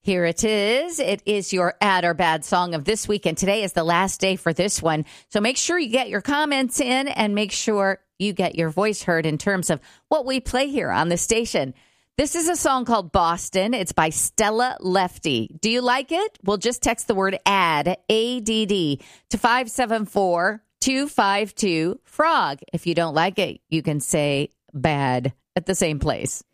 Here it is. It is your Add or Bad song of this week, and today is the last day for this one. So make sure you get your comments in and make sure you get your voice heard in terms of what we play here on the station. This is a song called Boston. It's by Stella Lefty. Do you like it? Well, just text the word ADD, A-D-D, to 574-252-FROG. If you don't like it, you can say bad at the same place.